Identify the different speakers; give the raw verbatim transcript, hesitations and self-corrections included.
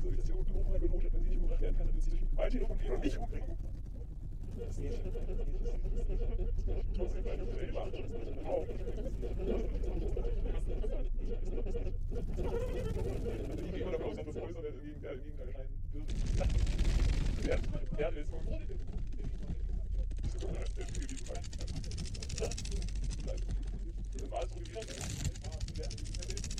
Speaker 1: so wie das hier unten hochhalten und hochhalten, wenn sie nicht umgebracht werden kann, dann wird sie durch mein Telefon gehen und mich umbringen. Das geht. Ich muss nicht meine Tränen machen. Auch. Ich gehe immer davon aus, dass das Größere im Gegenteil erscheinen wird. Der, der ist so. Das war alles so gewesen.